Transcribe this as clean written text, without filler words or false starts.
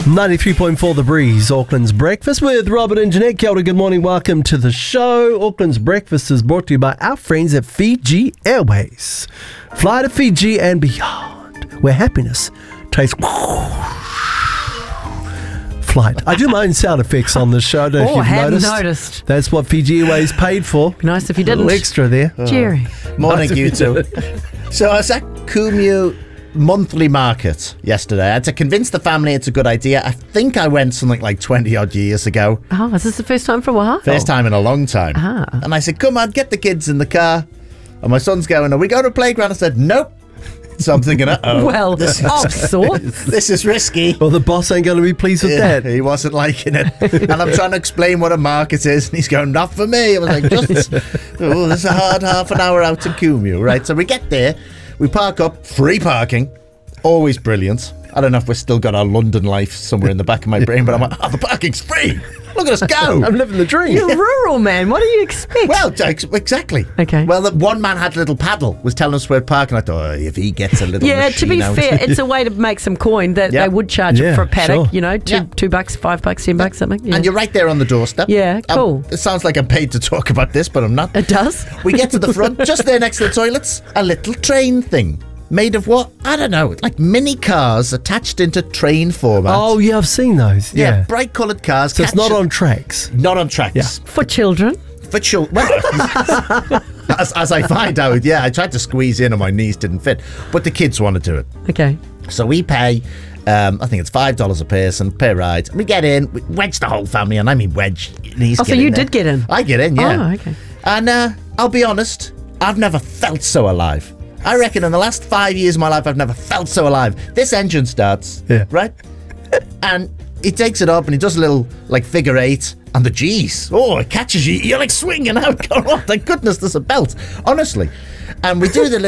93.4 The Breeze, Auckland's Breakfast with Robert and Jeanette. Kia ora, good morning, welcome to the show. Auckland's Breakfast is brought to you by our friends at Fiji Airways. Fly to Fiji and beyond, where happiness takes flight. I do my own sound effects on this show, don't you? Hadn't noticed. That's what Fiji Airways paid for. Nice if you didn't. A little extra there. Jerry. Morning, you two. So I was at Kumeu Monthly Market yesterday. I had to convince the family it's a good idea. I think I went something like 20 odd years ago. Oh, is this the first time for a while? First time in a long time. Ah. And I said, come on, get the kids in the car. And my son's going, are we going to a playground? I said, nope. So I'm thinking, uh-oh. Well, of sorts. This is risky. Well, the boss ain't going to be pleased with that. He wasn't liking it. And I'm trying to explain what a market is, and he's going, not for me. I was like, this is a hard half an hour out to Kumeu, right? So we get there, we park up, free parking, always brilliant. I don't know if we've still got our London life somewhere in the back of my brain, but I'm like, the parking's free. Look at us go. I'm living the dream. You're rural, man. What do you expect? Well, exactly. Okay. Well, the one man had a little paddle, was telling us where to park, and I thought, if he gets a little yeah, to be machine out. fair, it's a way to make some coin that Yeah. they would charge Yeah, for a paddock, sure. you know, $2, $5, $10, something. Yeah. And you're right there on the doorstep. Yeah, cool. It sounds like I'm paid to talk about this, but I'm not. It does. We get to the front, just there next to the toilets, a little train thing. Made of what? I don't know. Like mini cars attached into train format. Oh, yeah, I've seen those. Yeah. Bright coloured cars. So it's not on tracks. Not on tracks. Yeah. For children. For children. Well, as I find out, yeah, I tried to squeeze in and my knees didn't fit. But the kids want to do it. Okay. So we pay, I think it's $5 a person per ride. We get in, we wedge the whole family, and I mean wedge. Knees Oh, so get in you there. did get in? I get in, yeah. Oh, okay. And I'll be honest, I've never felt so alive. I reckon in the last 5 years of my life, I've never felt so alive. This engine starts, right? And he takes it up and he does a little, like, figure eight. And the G's, it catches you. You're like swinging out. Going, oh, thank goodness there's a belt. Honestly. And we do the